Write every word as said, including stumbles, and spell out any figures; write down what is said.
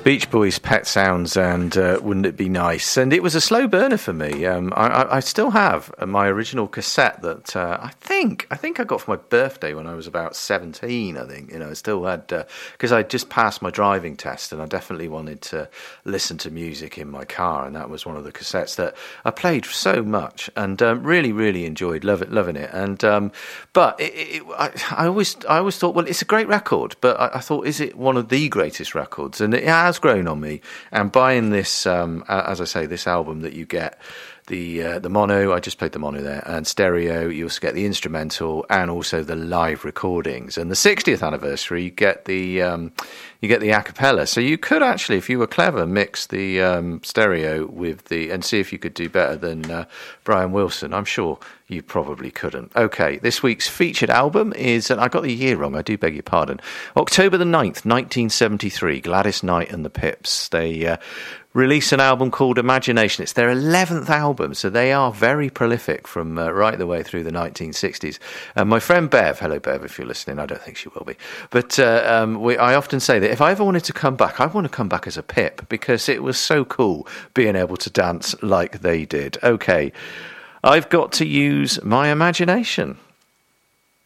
Beach Boys, Pet Sounds, and uh, Wouldn't It Be Nice? And it was a slow burner for me. Um, I, I, I still have my original cassette that uh, I think I think I got for my birthday when I was about seventeen. I think you know I still had because uh, I just passed my driving test, and I definitely wanted to listen to music in my car, and that was one of the cassettes that I played so much and um, really really enjoyed, love it, loving it. And um, but it, it, I, I always I always thought, well, it's a great record, but I, I thought, is it one of the greatest records? And it has grown on me, and buying this, um, as I say, this album that you get, the uh, the mono, I just played the mono there, and stereo, you also get the instrumental and also the live recordings. And the sixtieth anniversary, you get the um, you get the a cappella. So you could actually, if you were clever, mix the um, stereo with the and see if you could do better than uh, Brian Wilson. I'm sure you probably couldn't. Okay, this week's featured album is, and I got the year wrong, I do beg your pardon, October the ninth, nineteen seventy-three, Gladys Knight and the Pips. They uh, release an album called Imagination. It's their eleventh album, so they are very prolific from uh, right the way through the nineteen sixties. And my friend Bev, hello Bev if you're listening, I don't think she will be, but uh, um, we, I often say that if I ever wanted to come back, I want to come back as a Pip, because it was so cool being able to dance like they did. Okay, I've got to use my imagination.